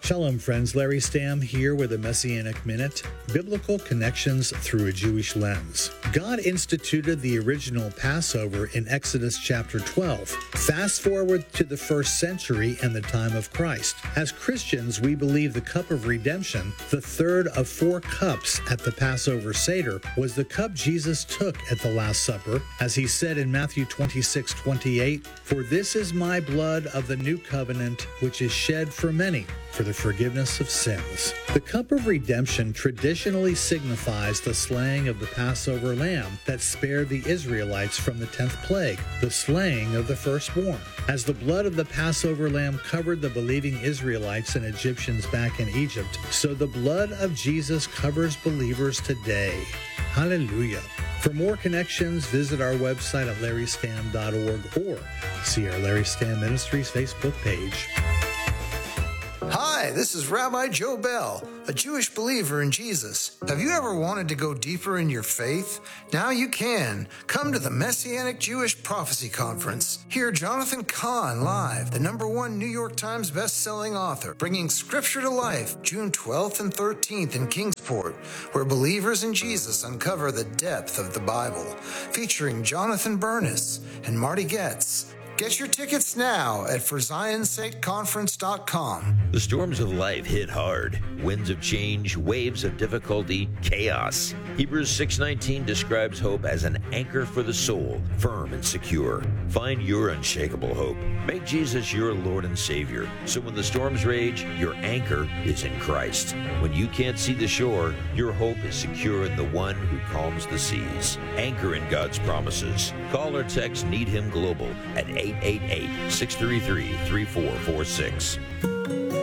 Shalom, friends. Larry Stamm here with a Messianic Minute. Biblical connections through a Jewish lens. God instituted the original Passover in Exodus chapter 12. Fast forward to the first century and the time of Christ. As Christians, we believe the cup of redemption, the third of 4 cups at the Passover Seder, was the cup Jesus took at the Last Supper, as he said in Matthew 26:28, "For this is my blood of the new covenant, which is shed for many, for the forgiveness of sins." The cup of redemption traditionally signifies the slaying of the Passover lamb that spared the Israelites from the 10th plague, the slaying of the firstborn. As the blood of the Passover lamb covered the believing Israelites and Egyptians back in Egypt, so the blood of Jesus covers believers today. Hallelujah. For more connections, visit our website at larrystamm.org or see our Larry Stamm Ministries Facebook page. Hi, this is Rabbi Joe Bell, a Jewish believer in Jesus. Have you ever wanted to go deeper in your faith? Now you can. Come to the Messianic Jewish Prophecy Conference. Hear Jonathan Cahn live, the #1 New York Times best-selling author, bringing Scripture to life, June 12th and 13th in Kingsport, where believers in Jesus uncover the depth of the Bible, featuring Jonathan Bernis and Marty Goetz. Get your tickets now at ForZionSakeConference.com. The storms of life hit hard. Winds of change, waves of difficulty, chaos. Hebrews 6:19 describes hope as an anchor for the soul, firm and secure. Find your unshakable hope. Make Jesus your Lord and Savior, so when the storms rage, your anchor is in Christ. When you can't see the shore, your hope is secure in the one who calms the seas. Anchor in God's promises. Call or text Need Him Global at 888-633-3446.